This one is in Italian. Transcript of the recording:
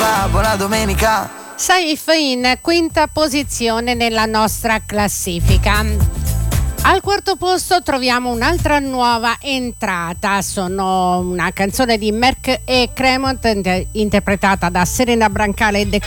fa, buona domenica. Saif in quinta posizione nella nostra classifica. Al quarto posto troviamo un'altra nuova entrata, sono una canzone di Merck e Cremont interpretata da Serena Brancale e The